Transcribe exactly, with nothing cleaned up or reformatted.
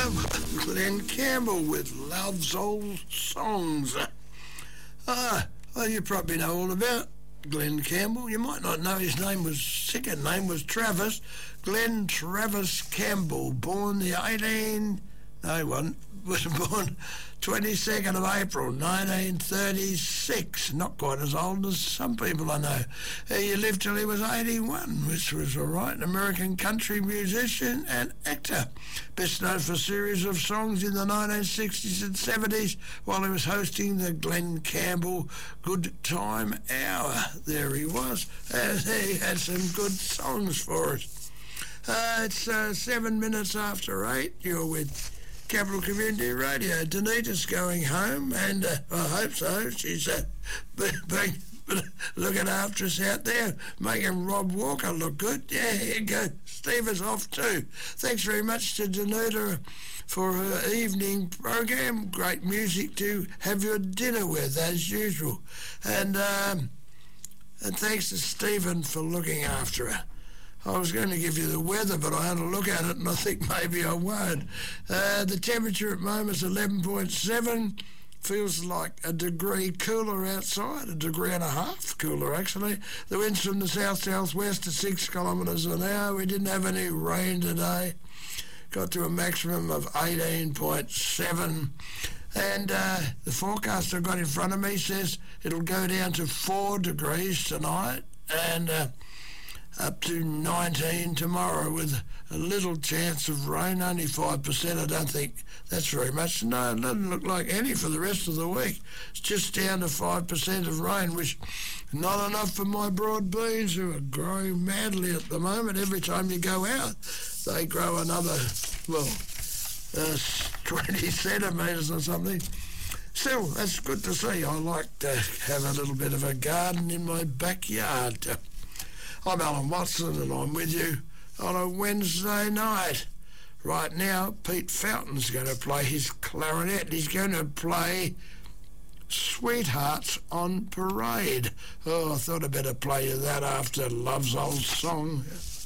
Glenn Campbell with Love's Old Songs. Ah, well, you probably know all about Glenn Campbell. You might not know his name was, second name was Travis. Glenn Travis Campbell, born the eighteen, no he wasn't, was born twenty-second of April nineteen thirty-six. Not quite as old as some people I know. He lived till he was eighty-one, which was all right. An American country musician and actor. Best known for a series of songs in the nineteen sixties and seventies while he was hosting the Glenn Campbell Good Time Hour. There he was, and he had some good songs for us. Uh, it's uh, seven minutes after eight. You're with Capital Community Radio. Danita's going home, and uh, I hope so. She's uh, been looking after us out there, making Rob Walker look good. Yeah, here you go. Steve is off too. Thanks very much to Danita for her evening program. Great music to have your dinner with, as usual. And, um, and thanks to Stephen for looking after her. I was going to give you the weather, but I had a look at it and I think maybe I won't. Uh, the temperature at the moment is eleven point seven. Feels like a degree cooler outside, a degree and a half cooler actually. The wind's from the south-southwest at six kilometres an hour. We didn't have any rain today. Got to a maximum of eighteen point seven. And uh, the forecast I've got in front of me says it'll go down to four degrees tonight and Uh, up to nineteen tomorrow with a little chance of rain, only five percent. I don't think that's very much. No, it doesn't look like any for the rest of the week. It's just down to five percent of rain, which is not enough for my broad beans, who are growing madly at the moment. Every time you go out, they grow another, well, uh, twenty centimetres or something. Still, that's good to see. I like to have a little bit of a garden in my backyard. I'm Alan Watson and I'm with you on a Wednesday night. Right now, Pete Fountain's going to play his clarinet. He's going to play Sweethearts on Parade. Oh, I thought I'd better play you that after Love's Old Song.